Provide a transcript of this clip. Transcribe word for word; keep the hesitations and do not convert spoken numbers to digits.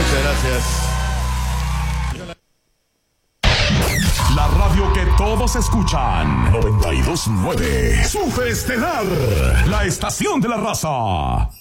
Muchas gracias. La radio que todos escuchan. noventa y dos punto nueve. Superestelar. La estación de la raza.